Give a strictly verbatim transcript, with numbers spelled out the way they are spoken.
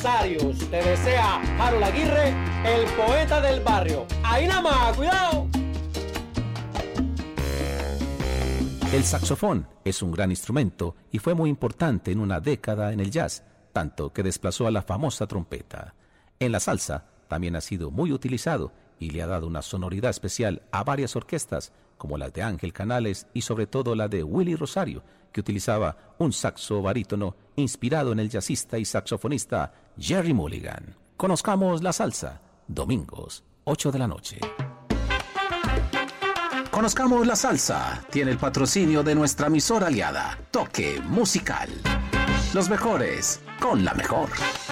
Sarius, te desea Harold Aguirre, el poeta del barrio. Ahí nada más, cuidado. El saxofón es un gran instrumento y fue muy importante en una década en el jazz, tanto que desplazó a la famosa trompeta. En la salsa también ha sido muy utilizado y le ha dado una sonoridad especial a varias orquestas, como las de Ángel Canales y sobre todo la de Willy Rosario, que utilizaba un saxo barítono inspirado en el jazzista y saxofonista Jerry Mulligan. Conozcamos la salsa, domingos, ocho de la noche. Conozcamos la salsa, tiene el patrocinio de nuestra emisora aliada, Toque Musical. Los mejores, con la mejor.